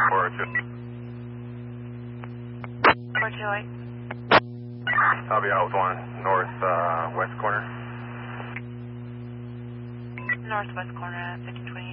428. I'll be out with one. Northwest corner. Northwest corner at 5020.